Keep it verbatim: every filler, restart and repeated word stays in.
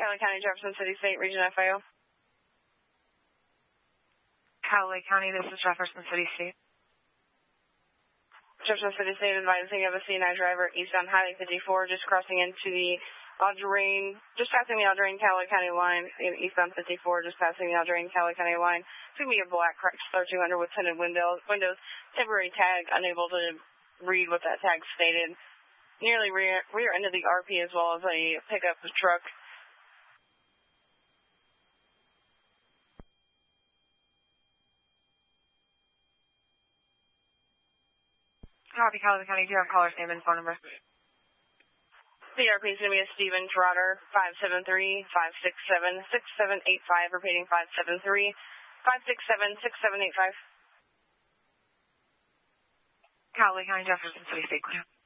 Callaway County, Jefferson City, State, Region F I O. Callaway County, this is Jefferson City, State. Jefferson City, State, advising of a C nine driver eastbound Highway fifty-four, just crossing into the Audrain, just passing the Audrain Callaway County line, eastbound fifty-four, just passing the Audrain Callaway County line. It's going to be a black Chrysler two hundred with tinted windows, windows, temporary tag, unable to read what that tag stated. Nearly rear, rear end of the R P as well as a pickup truck. Copy, Callaway County. Do you have caller's name and phone number? The R P is going to be a Steven Trotter, five seven three, five six seven, six seven eight five, repeating five seven three, five six seven, six seven eight five. Callaway County, Jefferson City, State.